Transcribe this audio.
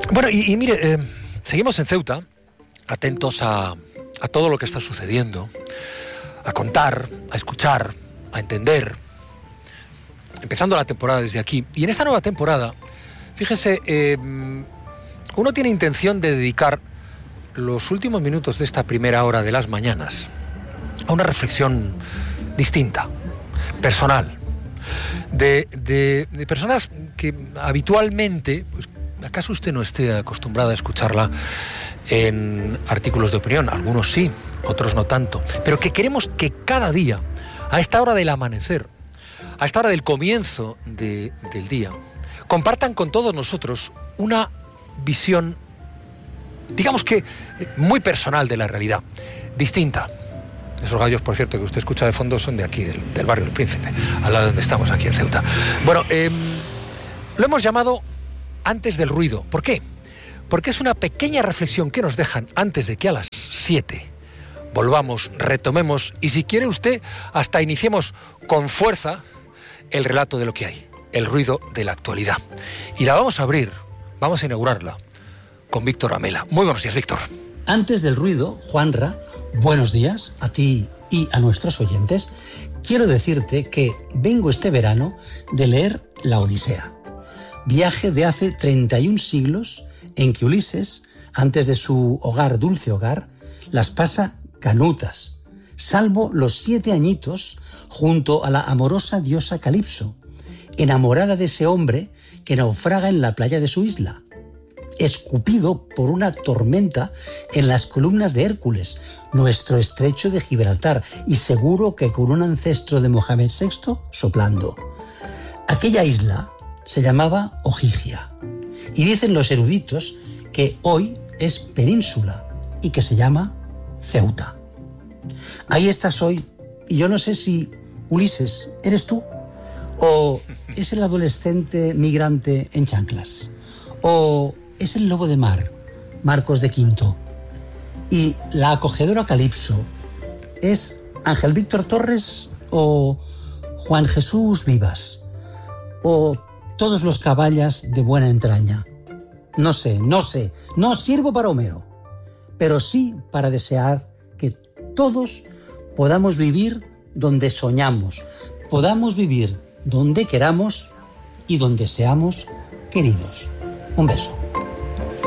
Bueno, y mire, seguimos en Ceuta, atentos a todo lo que está sucediendo, a contar, a escuchar, a entender, empezando la temporada desde aquí. Y en esta nueva temporada, fíjese, uno tiene intención de dedicar los últimos minutos de esta primera hora de las mañanas a una reflexión distinta, personal, de personas que habitualmente, pues, ¿acaso usted no esté acostumbrada a escucharla en artículos de opinión? Algunos sí, otros no tanto, pero que queremos que cada día, a esta hora del amanecer, a esta hora del comienzo del día, compartan con todos nosotros una visión, digamos que muy personal de la realidad, distinta. Esos gallos, por cierto, que usted escucha de fondo son de aquí, del barrio del Príncipe, al lado de donde estamos, aquí en Ceuta. Bueno, lo hemos llamado Antes del ruido. ¿Por qué? Porque es una pequeña reflexión que nos dejan antes de que a las 7 volvamos, retomemos y, si quiere usted, hasta iniciemos con fuerza el relato de lo que hay, el ruido de la actualidad. Y la vamos a abrir, vamos a inaugurarla con Víctor Amela. Muy buenos días, Víctor. Antes del ruido, Juanra, buenos días a ti y a nuestros oyentes. Quiero decirte que vengo este verano de leer La Odisea, viaje de hace 31 siglos en que Ulises, antes de su hogar, dulce hogar, las pasa canutas, salvo los 7 añitos junto a la amorosa diosa Calipso, enamorada de ese hombre que naufraga en la playa de su isla, escupido por una tormenta en las columnas de Hércules, nuestro estrecho de Gibraltar, y seguro que con un ancestro de Mohamed VI soplando. Aquella isla se llamaba Ogygia, y dicen los eruditos que hoy es península y que se llama Ceuta. Ahí estás hoy, y yo no sé si, Ulises, ¿eres tú? ¿O es el adolescente migrante en chanclas? ¿O es el lobo de mar, Marcos de Quinto? Y la acogedora Calipso, ¿es Ángel Víctor Torres o Juan Jesús Vivas? ¿O todos los caballas de buena entraña? No sé, no sirvo para Homero, pero sí para desear que todos podamos vivir donde soñamos, podamos vivir donde queramos y donde seamos queridos. Un beso.